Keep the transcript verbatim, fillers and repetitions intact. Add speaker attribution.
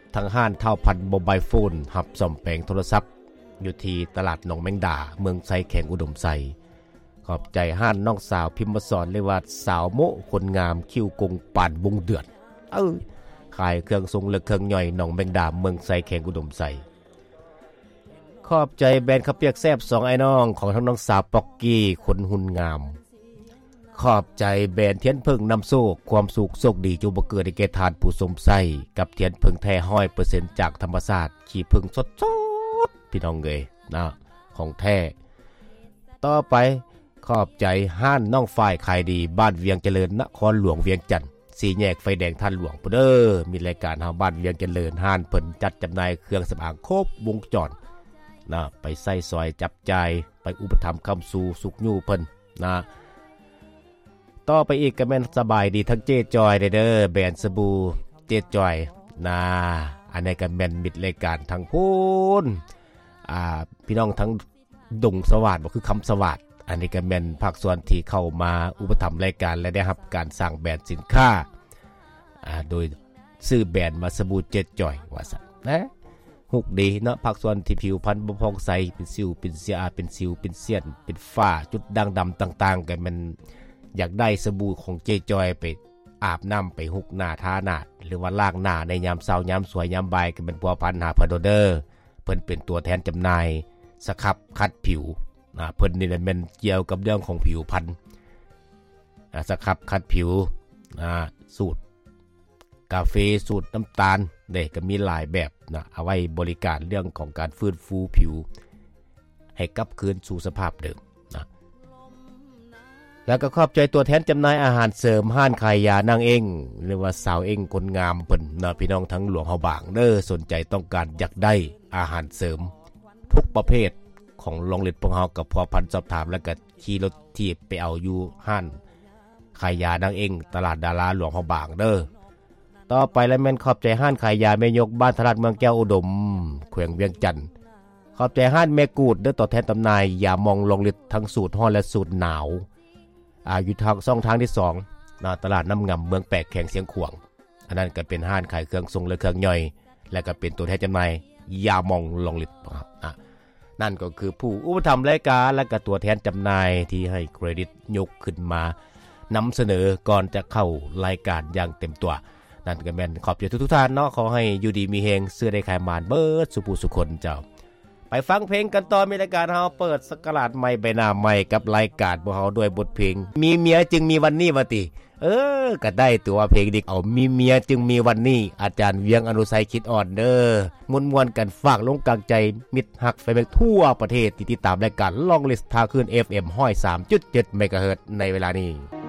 Speaker 1: ทางห้านเท่าพันโมบายโฟนหับซ่อมแปลงโทรศัพท์อยู่ที่ตลาดหนองแมงดาเมืองไซแข็งอุดมไซขอบใจห้านน้องสาวพิมพ์มาสอนเลยว่าสาวโมคนงามคิวกงปานวงเดือดเออขายเครื่องทรงและเครื่องย่อยหนองแมงดาเมืองไซแข็งอุดมไซขอบใจแบรนด์ข้าวเปียกแซ่บสองไอ้น้องของทั้งน้องสาวป๊อกกี้คนหุ่นงามขอบใจแบรนด์เทียนเพิ่งนำโซ่ความสุขโชคดีจูบเกิดในแก่ทานผู้สมไส้กับเทียนเพิ่งแท้ ร้อยเปอร์เซ็นต์ จากธรรมชาติขี้เพิ่งสดๆพี่น้องเอ้ยนะของแท้ต่อไปขอบใจห้านน้องฝ่ายขายดีบ้านเวียงเจริญนครหลวงเวียงจันทน์สี่แยกไฟแดงท่านหลวงพุ่นเด้อมีรายการเฮาบ้านเวียงเจริญห้านเพิ่นจัดจำหน่ายเครื่องสำอางครบวงจรนะไปใส่ซอยจับจ่ายไปอุปถัมภ์คำสู่สุขยู่เพิ่นนะต่อไปอีกก็แม่นสบายดีทั้งเจ๊จอยเด้อแบรนด์สบู่เจ๊จอยนะอันนี้ก็แม่นมิดรายการทั้งพูนอ่าพี่น้องทั้งดงสวัสดิ์บ่คือคำสวัสดิ์อันนี้ก็แม่นภาคส่วนที่เข้ามาอุปถัมภ์รายการและได้รับการสร้างแบรนด์สินค้าอ่าโดยซื้อแบรนด์มาสบู่เจ๊จอยว่าซั่นนะฮุกดีเนาะภาคส่วนที่ผิวพรรณบ่ผ่องใสเป็นสิวเป็นเสียอาเป็นสิวเป็นเสี้ยนเป็นฝ้าจุดด่างดำต่างๆก็มันอยากได้สบู่ของเจ๊จอยไปอาบน้ำไปฮุกหน้าทาหน้าหรือว่าล้างหน้าในยามเช้ายามสวยยามบ่ายก็เป็นพัวพันหาพโดเดอร์เพิ่นเป็นตัวแทนจำหน่ายสครับคัดผิวนะเพิ่นนี่แหละแม่นเกี่ยวกับเรื่องของผิวพรรณนะสครับคัดผิวนะสูตรกาแฟสูตรน้ำตาลเด้ก็มีหลายแบบนะเอาไว้บริการเรื่องของการฟื้นฟูผิวให้กลับคืนสู่สภาพเดิมนะแล้วก็ขอบใจตัวแทนจำหน่ายอาหารเสริมห้านขายยานางเองหรือว่าสาวเองคนงามเพิ่นนะพี่น้องทั้งหลวงเฮาบางเด้อสนใจต้องการอยากได้อาหารเสริมทุกประเภทของโรงเรียนพวกเฮากับพอพันสอบถามแล้วก็ขี่รถที่ไปเอาอยู่ห้านขายยานางเองตลาดดาราหลวงเฮาบางเด้อต่อไปแล้วแม่นขอบใจห้านขายยาแม่ยกบ้านตลาดเมืองแก้วอุดมแขวงเวียงจันทน์ขอบใจห้านแม่กูดเด้อต่อแทนตำนายยามองโรงเรียนทั้งสูตรร้อนและสูตรหนาวอ่าอยู่ทางช่องทางที่สองนะตลาดน้ำงำเมืองแปกแข็งเสียงขวางอันนั้นก็เป็นห้านขายเครื่องทรงและเครื่องย่อยและก็เป็นตัวแทนจำหน่ายยามองโรงเรียนอ่ะนั่นก็คือผู้อุปถัมภ์รายการและก็ตัวแทนจำหน่ายที่ให้เครดิตยกขึ้นมานำเสนอก่อนจะเข้ารายการอย่างเต็มตัวนั่นก็แม่นขอบใจทุกๆท่านเนาะขอให้อยู่ดีมีเฮงเสื้อได้ขายมานเบิดสุภูสุคนเจ้าไปฟังเพลงกันต่อมีรายการเฮาเปิดสกราชใหม่ใบหน้าใหม่กับรายการพวกเฮาด้วยบทเพลงมีเมียจึงมีวันนี้ว่าติเออก็ได้ตัวเพลงดิเอามีเมียจึงมีวันนี้อาจารย์เวียงอนุสัยคิดอ่อนเด้อม่วนๆกันฝากลงกลางใจมิตรฮักแฟนเพลงทั่วประเทศที่ติดตามรายการลองลิสต์ทาขึ้น เอฟ เอ็ม หนึ่งร้อยสามจุดเจ็ด เมกะเฮิรตซ์ในเวลานี้